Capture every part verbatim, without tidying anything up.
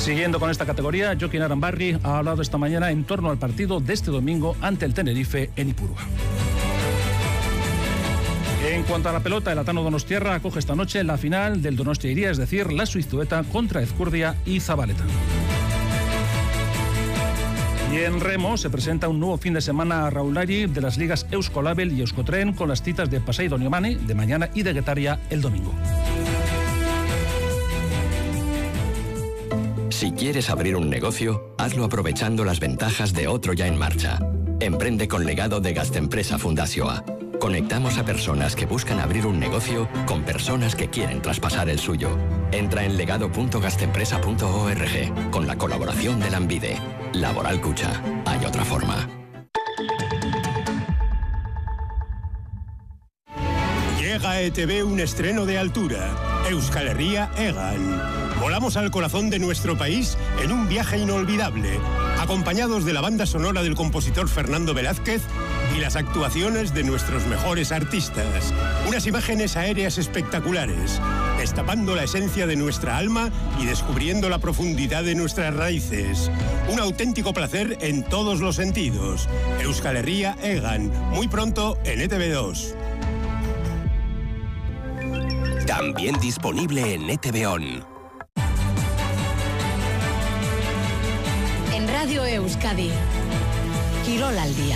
Siguiendo con esta categoría, Joaquín Arambarri ha hablado esta mañana en torno al partido de este domingo ante el Tenerife en Ipurúa. En cuanto a la pelota, el Atano Donostiarra acoge esta noche la final del Donostia Iría, es decir, la Suizueta contra Ezcurdia y Zabaleta. Y en remo se presenta un nuevo fin de semana a Raulari de las ligas Euskolabel y Euskotren con las citas de Pasai Doniomane de mañana y de Guetaria el domingo. Si quieres abrir un negocio, hazlo aprovechando las ventajas de otro ya en marcha. Emprende con legado de Gastempresa Fundazioa. Conectamos a personas que buscan abrir un negocio con personas que quieren traspasar el suyo. Entra en legado punto gastempresa punto org con la colaboración de Lanbide. Laboral Cucha. Hay otra forma. Llega a E T V un estreno de altura. Euskal Herria Egan. Volamos al corazón de nuestro país en un viaje inolvidable, acompañados de la banda sonora del compositor Fernando Velázquez y las actuaciones de nuestros mejores artistas. Unas imágenes aéreas espectaculares, destapando la esencia de nuestra alma y descubriendo la profundidad de nuestras raíces. Un auténtico placer en todos los sentidos. Euskal Herria Egan, muy pronto en E T V dos. También disponible en E T V On. En Radio Euskadi, Quirol al día.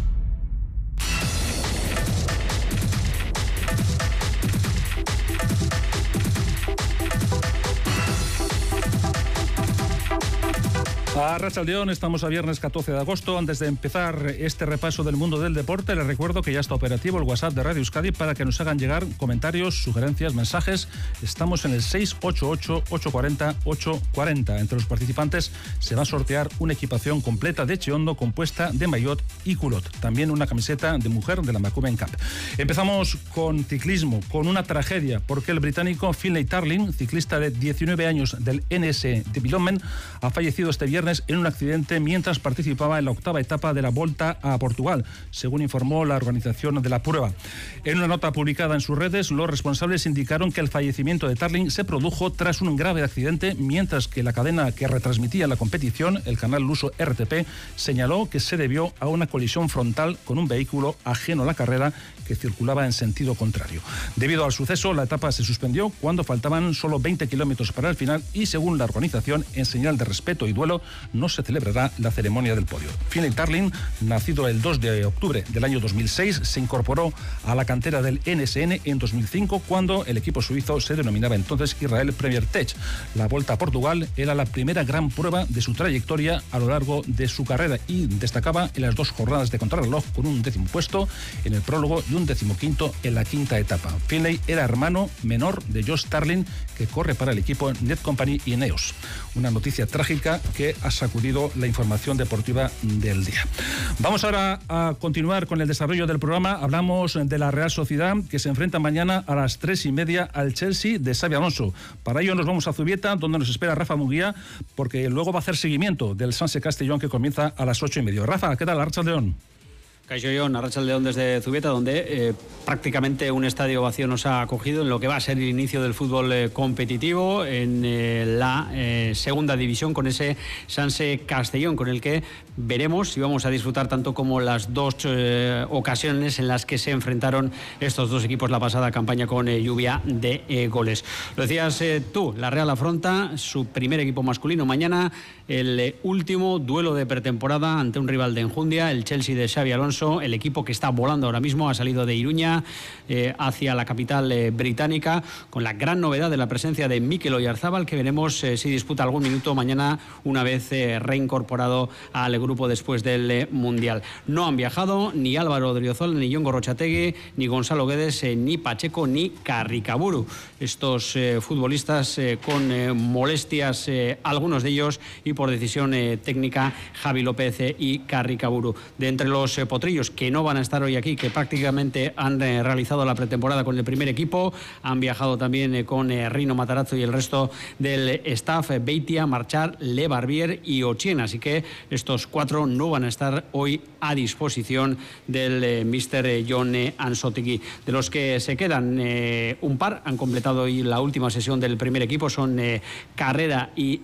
A Arratsaldeón, estamos a viernes catorce de agosto. Antes de empezar este repaso del mundo del deporte, les recuerdo que ya está operativo el WhatsApp de Radio Euskadi para que nos hagan llegar comentarios, sugerencias, mensajes. Estamos en el seis ocho ocho, ocho cuatro cero, ocho cuatro cero. Entre los participantes se va a sortear una equipación completa de Chiondo compuesta de maillot y culot. También una camiseta de mujer de la Macumen Cup. Empezamos con ciclismo, con una tragedia, porque el británico Finlay Tarling, ciclista de diecinueve años del N S Development, ha fallecido este viernes en un accidente mientras participaba en la octava etapa de la Volta a Portugal, según informó la organización de la prueba. En una nota publicada en sus redes, los responsables indicaron que el fallecimiento de Tarling se produjo tras un grave accidente, mientras que la cadena que retransmitía la competición, el canal luso R T P, señaló que se debió a una colisión frontal con un vehículo ajeno a la carrera que circulaba en sentido contrario. Debido al suceso, la etapa se suspendió cuando faltaban solo veinte kilómetros para el final y, según la organización, en señal de respeto y duelo, no se celebrará la ceremonia del podio. Finlay Tarling, nacido el dos de octubre del año dos mil seis, se incorporó a la cantera del N S N en dos mil cinco, cuando el equipo suizo se denominaba entonces Israel Premier Tech. La Volta a Portugal era la primera gran prueba de su trayectoria a lo largo de su carrera y destacaba en las dos jornadas de contrarreloj con un décimo puesto en el prólogo y un decimoquinto en la quinta etapa. Finlay era hermano menor de Josh Tarling, que corre para el equipo Netcompany y Ineos. Una noticia trágica que ha sacudido la información deportiva del día. Vamos ahora a continuar con el desarrollo del programa. Hablamos de la Real Sociedad, que se enfrenta mañana a las tres y media al Chelsea de Xabi Alonso. Para ello nos vamos a Zubieta, donde nos espera Rafa Munguía, porque luego va a hacer seguimiento del Sanse Castellón, que comienza a las ocho y media. Rafa, ¿qué tal? Arratsaldeón. Caixo Jon, Arratsaldeón desde Zubieta, donde eh, prácticamente un estadio vacío nos ha acogido en lo que va a ser el inicio del fútbol eh, competitivo en eh, la eh, segunda división, con ese Sanse Castellón, con el que veremos si vamos a disfrutar tanto como las dos eh, ocasiones en las que se enfrentaron estos dos equipos la pasada campaña, con eh, lluvia de eh, goles. Lo decías eh, tú, la Real afronta su primer equipo masculino mañana, el eh, último duelo de pretemporada ante un rival de enjundia, el Chelsea de Xabi Alonso. El equipo que está volando ahora mismo ha salido de Iruña eh, hacia la capital eh, británica, con la gran novedad de la presencia de Mikel Oyarzábal, que veremos eh, si disputa algún minuto mañana una vez eh, reincorporado al grupo después del eh, Mundial. No han viajado ni Álvaro Odriozola, ni Jon Gorrochategui, ni Gonzalo Guedes, eh, ni Pacheco, ni Carricaburu. Estos eh, futbolistas eh, con eh, molestias, eh, algunos de ellos, y por decisión eh, técnica, Javi López eh, y Carricaburu. De entre los eh, que no van a estar hoy aquí, que prácticamente han eh, realizado la pretemporada con el primer equipo, han viajado también eh, con eh, Rino Matarazzo y el resto del eh, staff, eh, Beitia, Marchar, Le Barbier y Ochien, así que estos cuatro no van a estar hoy a disposición del eh, míster eh, Jon eh, Ansotegui. De los que se quedan, eh, un par han completado hoy la última sesión del primer equipo, son eh, Carrera y